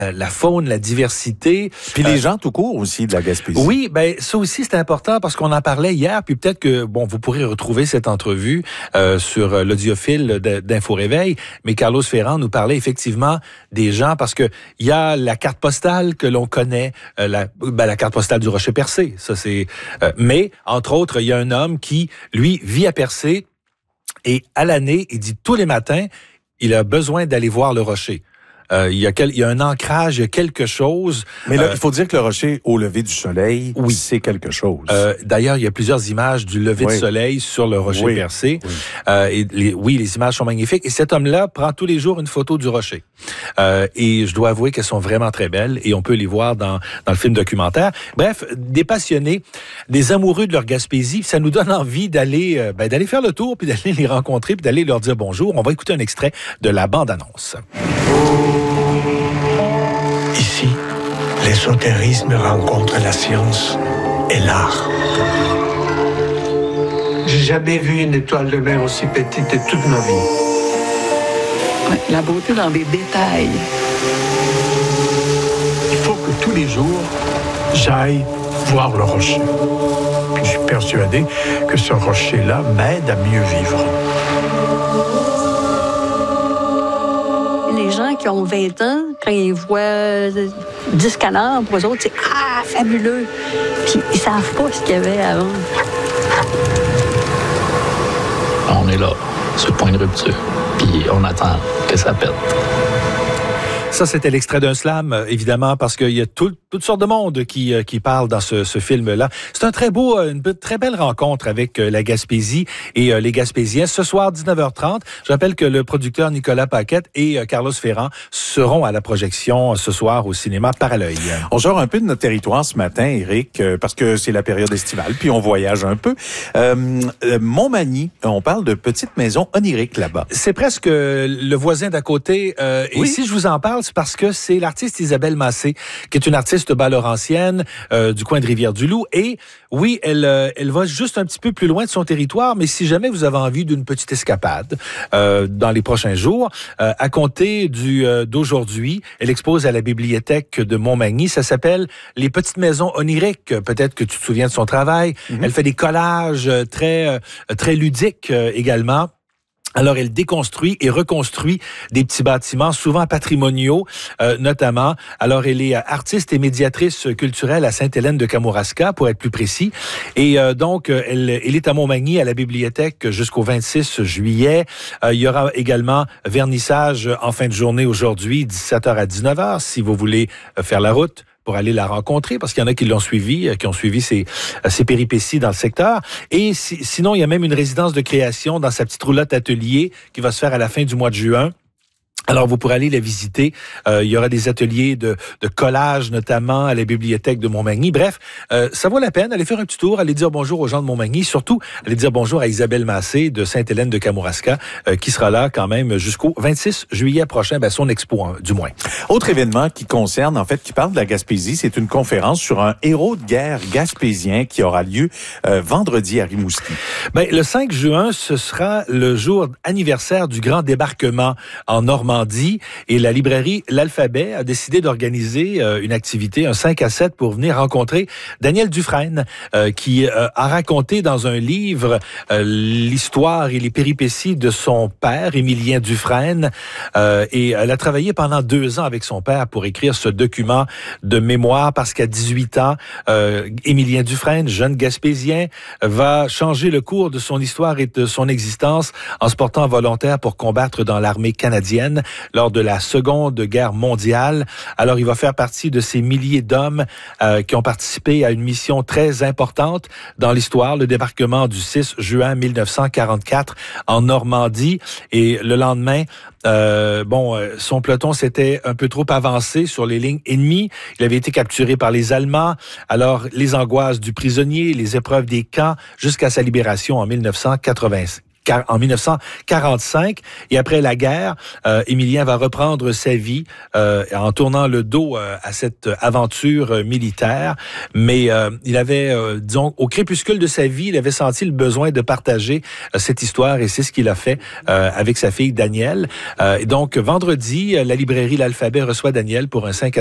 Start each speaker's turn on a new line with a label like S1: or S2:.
S1: la faune, la diversité.
S2: Puis les gens tout court aussi de la Gaspésie.
S1: Oui, ben ça aussi c'est important parce qu'on en parlait hier, puis peut-être que vous pourrez retrouver cette entrevue sur l'audiophile d'Info Réveil, mais Carlos Ferrand nous parlait effectivement des gens parce que il y a la carte postale que l'on connaît, la carte postale du Rocher Percé, ça c'est mais entre autres, il y a un homme qui lui vit à Percé et à l'année, il dit tous les matins, il a besoin d'aller voir le rocher. Il y a un ancrage, il y a quelque chose.
S2: Mais là, il faut dire que le rocher au lever du soleil, oui, c'est quelque chose.
S1: D'ailleurs, il y a plusieurs images du lever de soleil sur le rocher Percé. Oui. Les images sont magnifiques. Et cet homme-là prend tous les jours une photo du rocher. Et je dois avouer qu'elles sont vraiment très belles et on peut les voir dans le film documentaire. Bref, des passionnés, des amoureux de leur Gaspésie, ça nous donne envie d'aller faire le tour, puis d'aller les rencontrer, puis d'aller leur dire bonjour. On va écouter un extrait de la bande-annonce.
S3: Ici, l'ésotérisme rencontre la science et l'art. J'ai jamais vu une étoile de mer aussi petite de toute ma vie.
S4: Ouais, la beauté dans les détails.
S3: Il faut que tous les jours, j'aille voir le rocher. Puis je suis persuadé que ce rocher-là m'aide à mieux vivre.
S4: Les gens qui ont 20 ans, quand ils voient 10 canards, pour eux autres, c'est « Ah, fabuleux! » Puis ils savent pas ce qu'il y avait avant.
S5: On est là, sur le point de rupture, puis on attend que ça pète.
S1: Ça, c'était l'extrait d'un slam, évidemment, parce qu'il y a toutes sortes de monde qui parlent dans ce film-là. C'est une très belle rencontre avec la Gaspésie et les Gaspésiens. Ce soir, 19h30, je rappelle que le producteur Nicolas Paquette et Carlos Ferrand seront à la projection ce soir au cinéma Parallœil.
S2: On sort un peu de notre territoire ce matin, Éric, parce que c'est la période estivale, puis on voyage un peu. Montmagny, on parle de petites maisons oniriques là-bas.
S1: C'est presque le voisin d'à côté. Et si je vous en parle, c'est parce que c'est l'artiste Isabelle Massé, qui est une artiste bas-laurentienne du coin de Rivière-du-Loup. Et oui, elle va juste un petit peu plus loin de son territoire, mais si jamais vous avez envie d'une petite escapade dans les prochains jours, à compter d'aujourd'hui, elle expose à la bibliothèque de Montmagny. Ça s'appelle Les petites maisons oniriques. Peut-être que tu te souviens de son travail. Mm-hmm. Elle fait des collages très ludiques également. Alors, elle déconstruit et reconstruit des petits bâtiments, souvent patrimoniaux, notamment. Alors, elle est artiste et médiatrice culturelle à Sainte-Hélène-de-Kamouraska, pour être plus précis. Et donc, elle est à Montmagny, à la bibliothèque, jusqu'au 26 juillet. Il y aura également vernissage en fin de journée aujourd'hui, 17h à 19h, si vous voulez faire la route pour aller la rencontrer, parce qu'il y en a qui l'ont suivi, qui ont suivi ses péripéties dans le secteur. Et sinon, il y a même une résidence de création dans sa petite roulotte atelier qui va se faire à la fin du mois de juin. Alors, vous pourrez aller la visiter. Il y aura des ateliers de collage, notamment à la bibliothèque de Montmagny. Bref, ça vaut la peine. Allez faire un petit tour, allez dire bonjour aux gens de Montmagny. Surtout, allez dire bonjour à Isabelle Massé de Sainte-Hélène-de-Kamouraska, qui sera là quand même jusqu'au 26 juillet prochain, son expo, du moins.
S2: Autre événement qui parle de la Gaspésie, c'est une conférence sur un héros de guerre gaspésien qui aura lieu vendredi à Rimouski.
S1: Le 5 juin, ce sera le jour anniversaire du grand débarquement en Normandie. Et la librairie L'Alphabet a décidé d'organiser une activité, un 5 à 7, pour venir rencontrer Daniel Dufresne, qui a raconté dans un livre l'histoire et les péripéties de son père, Émilien Dufresne. Et elle a travaillé pendant 2 ans avec son père pour écrire ce document de mémoire, parce qu'à 18 ans, Émilien Dufresne, jeune Gaspésien, va changer le cours de son histoire et de son existence en se portant volontaire pour combattre dans l'armée canadienne lors de la Seconde Guerre mondiale. Alors, il va faire partie de ces milliers d'hommes qui ont participé à une mission très importante dans l'histoire, le débarquement du 6 juin 1944 en Normandie. Et le lendemain, son peloton s'était un peu trop avancé sur les lignes ennemies. Il avait été capturé par les Allemands. Alors, les angoisses du prisonnier, les épreuves des camps, jusqu'à sa libération en 1985. en 1945. Et après la guerre, Émilien va reprendre sa vie en tournant le dos à cette aventure militaire. Mais il avait, disons, au crépuscule de sa vie, il avait senti le besoin de partager cette histoire et c'est ce qu'il a fait avec sa fille Danielle. Et donc, vendredi, la librairie L'Alphabet reçoit Danielle pour un 5 à